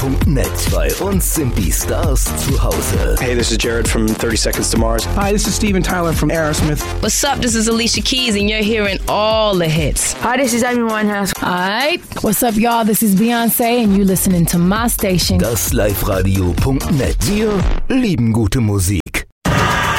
Bei uns sind die Stars zu Hause. Hey, this is Jared from 30 Seconds to Mars. Hi, this is Steven Tyler from Aerosmith. What's up? This is Alicia Keys, and you're hearing all the hits. Hi, this is Amy Winehouse. Alright, what's up, y'all? This is Beyonce, and you listening to my station. Das Liveradio.net. Wir lieben gute Musik.